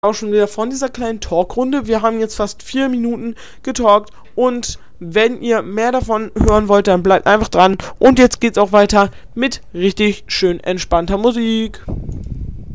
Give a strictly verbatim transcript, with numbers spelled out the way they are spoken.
Auch schon wieder von dieser kleinen Talkrunde. Wir haben jetzt fast vier Minuten getalkt und wenn ihr mehr davon hören wollt, dann bleibt einfach dran. Und jetzt geht's auch weiter mit richtig schön entspannter Musik.